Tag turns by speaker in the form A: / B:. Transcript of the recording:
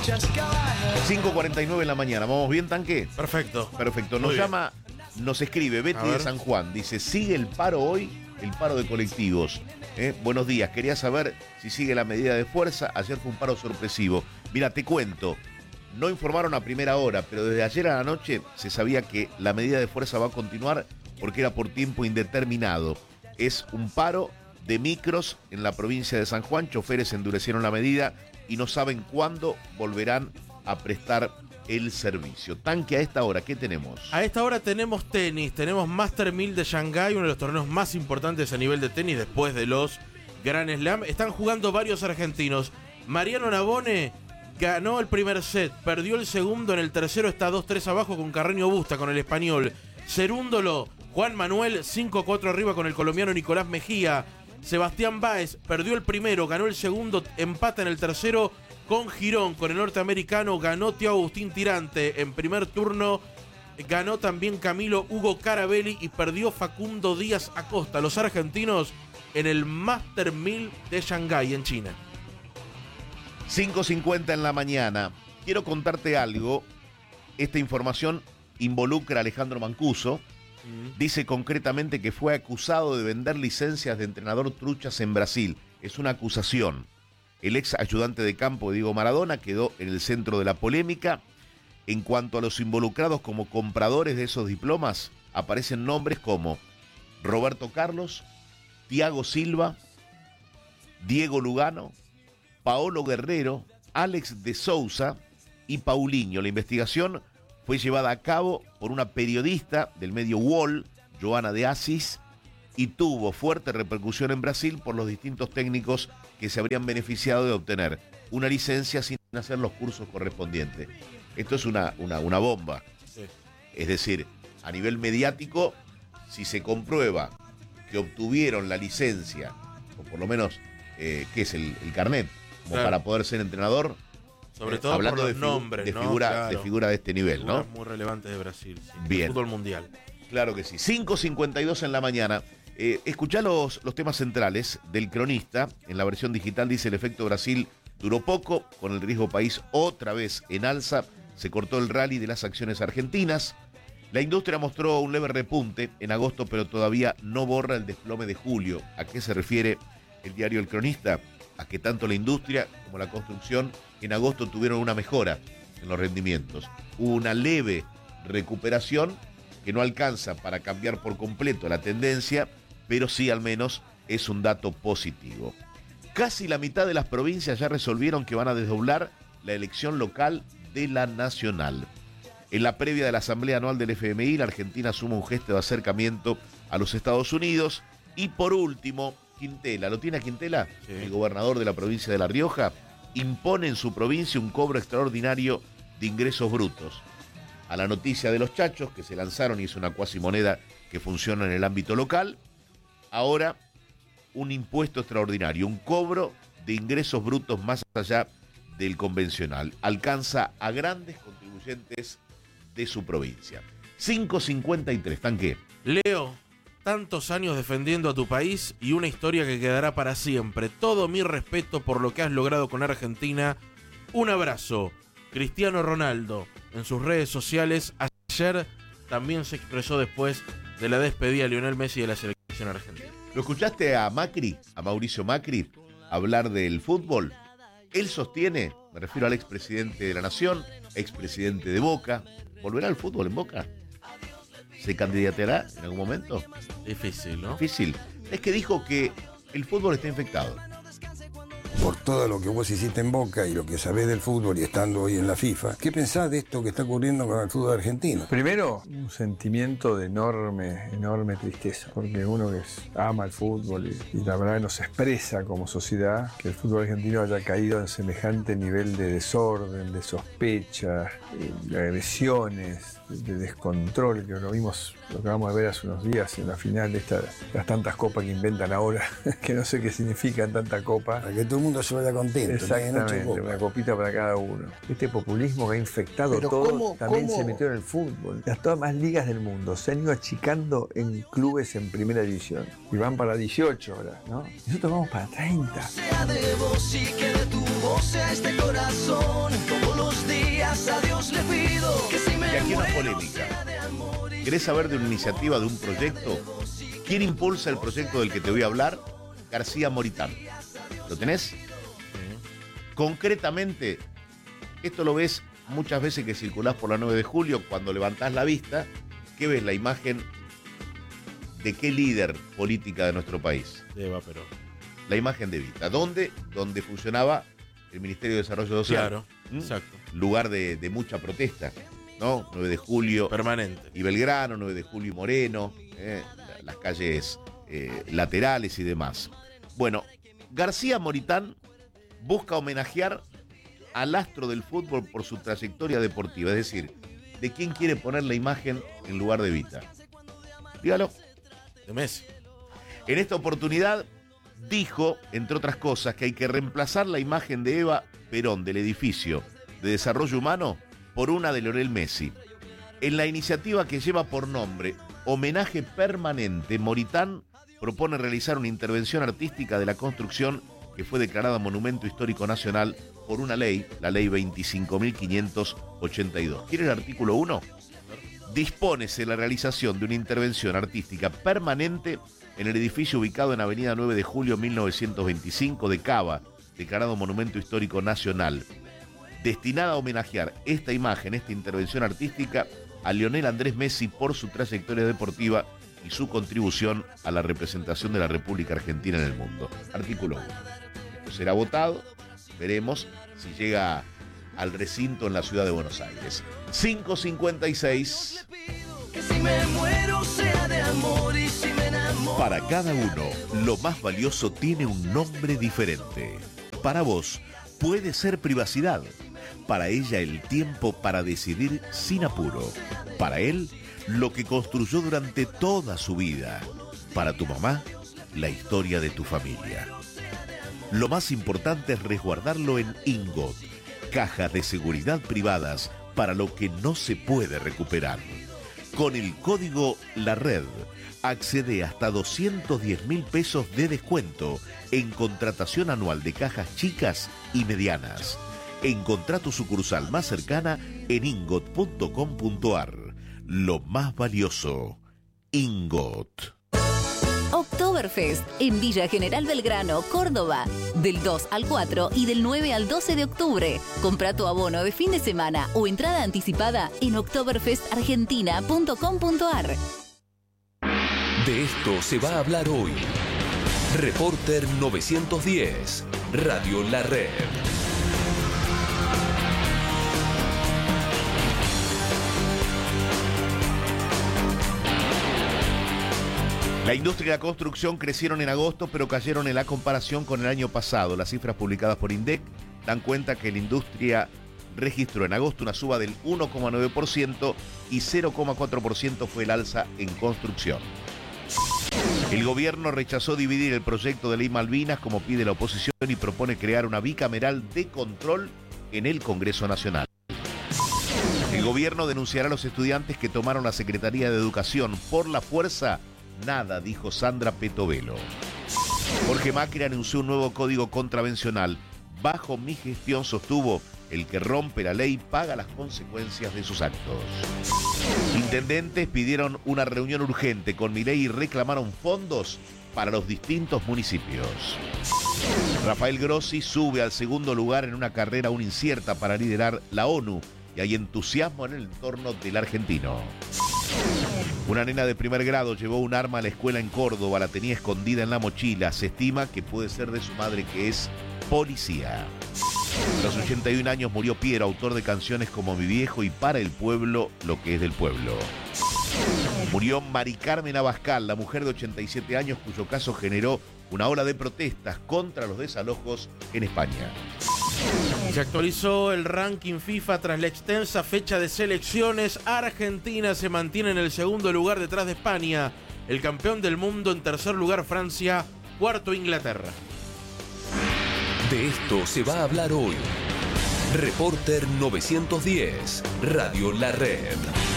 A: 5:49 en la mañana. ¿Vamos bien, Tanque?
B: Perfecto.
A: Perfecto. Nos llama, nos escribe Betty de San Juan. Dice, ¿sigue el paro hoy? El paro de colectivos. Buenos días. Quería saber si sigue la medida de fuerza. Ayer fue un paro sorpresivo. Mira, te cuento. No informaron a primera hora, pero desde ayer a la noche se sabía que la medida de fuerza va a continuar porque era por tiempo indeterminado. Es un paro de micros en la provincia de San Juan. Choferes endurecieron la medida y no saben cuándo volverán a prestar el servicio. Tanque, a esta hora, ¿qué tenemos?
B: A esta hora tenemos tenis, tenemos Master 1000 de Shanghái, uno de los torneos más importantes a nivel de tenis después de los Grand Slam. Están jugando varios argentinos. Mariano Navone ganó el primer set, perdió el segundo, en el tercero está 2-3 abajo con Carreño Busta, con el español. Cerúndolo, Juan Manuel, 5-4 arriba con el colombiano Nicolás Mejía. Sebastián Báez perdió el primero, ganó el segundo, empata en el tercero con Girón, con el norteamericano. Ganó Thiago Agustín Tirante en primer turno. Ganó también Camilo Hugo Carabelli y perdió Facundo Díaz Acosta. Los argentinos en el Master 1000 de Shanghái, en China.
A: 5:50 en la mañana. Quiero contarte algo. Esta información involucra a Alejandro Mancuso. Dice concretamente que fue acusado de vender licencias de entrenador truchas en Brasil. Es una acusación. El ex ayudante de campo de Diego Maradona quedó en el centro de la polémica. En cuanto a los involucrados como compradores de esos diplomas, aparecen nombres como Roberto Carlos, Thiago Silva, Diego Lugano, Paolo Guerrero, Alex de Souza y Paulinho. La investigación fue llevada a cabo por una periodista del medio UOL, Joana de Assis, y tuvo fuerte repercusión en Brasil por los distintos técnicos que se habrían beneficiado de obtener una licencia sin hacer los cursos correspondientes. Esto es una bomba. Sí. Es decir, a nivel mediático, si se comprueba que obtuvieron la licencia, o por lo menos, ¿qué es el carnet? Como claro, para poder ser entrenador.
B: Sobre todo
A: hablando
B: por los
A: de
B: nombres,
A: de
B: ¿no?
A: figura,
B: Claro.
A: de figura de este nivel,
B: Figuras
A: ¿no?
B: Muy relevantes de Brasil. Sí.
A: Bien.
B: Fútbol mundial.
A: Claro que sí. 5:52 en la mañana. Escuchá los temas centrales del cronista. En la versión digital dice: el efecto Brasil duró poco, con el riesgo país otra vez en alza. Se cortó el rally de las acciones argentinas. La industria mostró un leve repunte en agosto, pero todavía no borra el desplome de julio. ¿A qué se refiere el diario El Cronista? A que tanto la industria como la construcción en agosto tuvieron una mejora en los rendimientos. Hubo una leve recuperación que no alcanza para cambiar por completo la tendencia, pero sí al menos es un dato positivo. Casi la mitad de las provincias ya resolvieron que van a desdoblar la elección local de la nacional. En la previa de la Asamblea Anual del FMI, la Argentina suma un gesto de acercamiento a los Estados Unidos. Y por último, Quintela, ¿lo tiene a Quintela? Sí. El gobernador de la provincia de La Rioja impone en su provincia un cobro extraordinario de ingresos brutos. A la noticia de los chachos que se lanzaron y es una cuasimoneda que funciona en el ámbito local, ahora un impuesto extraordinario, un cobro de ingresos brutos más allá del convencional. Alcanza a grandes contribuyentes de su provincia. 5:53, Tanque.
B: Leo, tantos años defendiendo a tu país y una historia que quedará para siempre. Todo mi respeto por lo que has logrado con Argentina. Un abrazo. Cristiano Ronaldo, en sus redes sociales, ayer también se expresó después de la despedida de Lionel Messi de la selección argentina.
A: ¿Lo escuchaste a Macri, a Mauricio Macri, hablar del fútbol? Él sostiene, me refiero al expresidente de la Nación, expresidente de Boca, ¿volverá al fútbol en Boca? ¿Se candidateará en algún momento?
B: Difícil, ¿no?
A: Difícil. Es que dijo que el fútbol está infectado.
C: Por todo lo que vos hiciste en Boca y lo que sabés del fútbol y estando hoy en la FIFA, ¿qué pensás de esto que está ocurriendo con el fútbol argentino?
D: Primero, un sentimiento de enorme tristeza, porque uno que ama el fútbol y la verdad nos expresa como sociedad que el fútbol argentino haya caído en semejante nivel de desorden, de sospecha, de agresiones, de descontrol, que lo acabamos de ver hace unos días en la final de las tantas copas que inventan ahora, que no sé qué significan tanta copa.
C: Para que todo el mundo se vaya contento.
D: Exactamente, una copita para cada uno. Este populismo que ha infectado todo también se metió en el fútbol. Las todas más ligas del mundo se han ido achicando en clubes en primera división y van para 18 ahora, ¿no? Nosotros vamos para 30.
E: Sea de vos y que de tu voz sea este corazón, todo lo más a Dios le pido que si me
A: Y aquí una
E: muero
A: polémica.
E: sea de amor y
A: ¿Querés saber de una iniciativa, de un proyecto? ¿Quién impulsa el proyecto del que te voy a hablar? García Moritán. ¿Lo tenés? Concretamente, esto lo ves muchas veces que circulás por la 9 de julio, cuando levantás la vista, ¿qué ves? La imagen de qué líder política de nuestro país.
B: De Eva Perón.
A: La imagen de Evita. ¿Dónde? Donde funcionaba el Ministerio de Desarrollo Social.
B: Claro, exacto.
A: Lugar de mucha protesta, ¿no? 9 de julio.
B: Permanente.
A: Y Belgrano, 9 de julio y Moreno, las calles laterales y demás. Bueno, García Moritán busca homenajear al astro del fútbol por su trayectoria deportiva, es decir, de quién quiere poner la imagen en lugar de Evita. Dígalo.
B: De Messi.
A: En esta oportunidad dijo, entre otras cosas, que hay que reemplazar la imagen de Eva Perón del edificio de desarrollo humano por una de Lionel Messi. En la iniciativa que lleva por nombre Homenaje Permanente, Moritán propone realizar una intervención artística de la construcción que fue declarada Monumento Histórico Nacional por una ley, la ley 25.582. ¿Quiere el artículo 1? Dispónese la realización de una intervención artística permanente en el edificio ubicado en Avenida 9 de Julio 1925 de Cava, declarado Monumento Histórico Nacional, destinada a homenajear esta imagen, esta intervención artística a Lionel Andrés Messi por su trayectoria deportiva y su contribución a la representación de la República Argentina en el mundo. Artículo 1. Esto será votado, veremos si llega al recinto en la ciudad de Buenos Aires. 5:56.
E: que si me muero sea de amor y si me enamoro.
A: Para cada uno, lo más valioso tiene un nombre diferente. Para vos, puede ser privacidad. Para ella, el tiempo para decidir sin apuro. Para él, lo que construyó durante toda su vida. Para tu mamá, la historia de tu familia. Lo más importante es resguardarlo en Ingot, cajas de seguridad privadas para lo que no se puede recuperar. Con el código La Red, accede hasta 210.000 pesos de descuento en contratación anual de cajas chicas y medianas. Encontrá tu sucursal más cercana en ingot.com.ar. Lo más valioso, Ingot.
F: Oktoberfest en Villa General Belgrano, Córdoba. Del 2 al 4 y del 9 al 12 de octubre. Compra tu abono de fin de semana o entrada anticipada en oktoberfestargentina.com.ar.
G: De esto se va a hablar hoy. Reporter 910, Radio La Red.
A: La industria y la construcción crecieron en agosto, pero cayeron en la comparación con el año pasado. Las cifras publicadas por INDEC dan cuenta que la industria registró en agosto una suba del 1,9% y 0,4% fue el alza en construcción. El gobierno rechazó dividir el proyecto de ley Malvinas como pide la oposición y propone crear una bicameral de control en el Congreso Nacional. El gobierno denunciará a los estudiantes que tomaron la Secretaría de Educación por la fuerza. Nada, dijo Sandra Petovelo. Jorge Macri anunció un nuevo código contravencional. Bajo mi gestión, sostuvo, el que rompe la ley paga las consecuencias de sus actos. Intendentes pidieron una reunión urgente con Milei y reclamaron fondos para los distintos municipios. Rafael Grossi sube al segundo lugar en una carrera aún incierta para liderar la ONU y hay entusiasmo en el entorno del argentino. Una nena de primer grado llevó un arma a la escuela en Córdoba, la tenía escondida en la mochila. Se estima que puede ser de su madre, que es policía. A los 81 años murió Piero, autor de canciones como Mi Viejo y Para el Pueblo, lo que es del pueblo. Murió Mari Carmen Abascal, la mujer de 87 años cuyo caso generó una ola de protestas contra los desalojos en España.
B: Se actualizó el ranking FIFA tras la extensa fecha de selecciones. Argentina se mantiene en el segundo lugar detrás de España. El campeón del mundo en tercer lugar Francia, cuarto Inglaterra.
G: De esto se va a hablar hoy. Reporter 910, Radio La Red.